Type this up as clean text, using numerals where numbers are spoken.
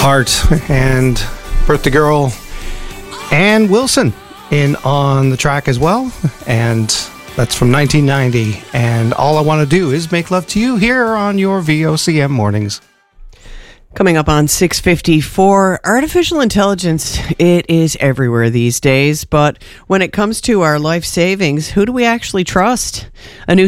Hart and Birthday Girl and Wilson in on the track as well. And that's from 1990. And All I Want to Do is Make Love to You here on your VOCM mornings. Coming up on 6:54, artificial intelligence, it is everywhere these days. But when it comes to our life savings, who do we actually trust? A new